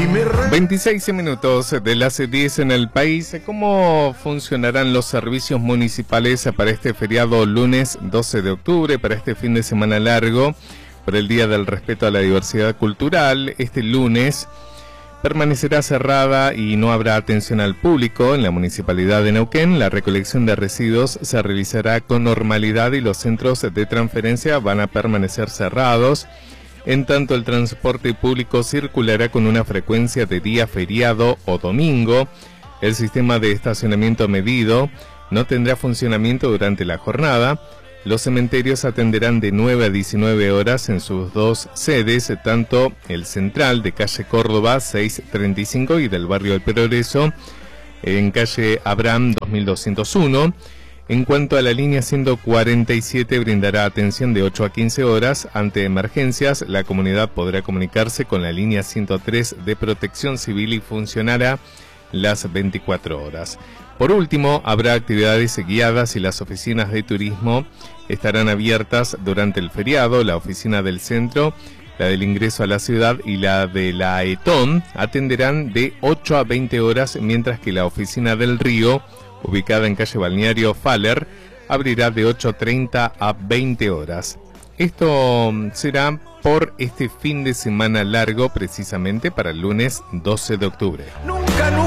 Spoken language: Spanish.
26 minutos de las 10 en el país. ¿Cómo funcionarán los servicios municipales para este feriado lunes 12 de octubre, para este fin de semana largo, por el Día del Respeto a la Diversidad Cultural? Este lunes permanecerá cerrada y no habrá atención al público en la Municipalidad de Neuquén. La recolección de residuos se realizará con normalidad y los centros de transferencia van a permanecer cerrados. En tanto, el transporte público circulará con una frecuencia de día feriado o domingo. El sistema de estacionamiento medido no tendrá funcionamiento durante la jornada. Los cementerios atenderán de 9 a 19 horas en sus dos sedes, tanto el central de calle Córdoba 635 y del barrio El Progreso en calle Abraham 2201. En cuanto a la línea 147, brindará atención de 8 a 15 horas. Ante emergencias, la comunidad podrá comunicarse con la línea 103 de Protección Civil y funcionará las 24 horas. Por último, habrá actividades guiadas y las oficinas de turismo estarán abiertas durante el feriado. La oficina del centro, la del ingreso a la ciudad y la de la ETON atenderán de 8 a 20 horas, mientras que la oficina del Río, ubicada en calle Balneario Faller, abrirá de 8:30 a 20 horas. Esto será por este fin de semana largo, precisamente para el lunes 12 de octubre.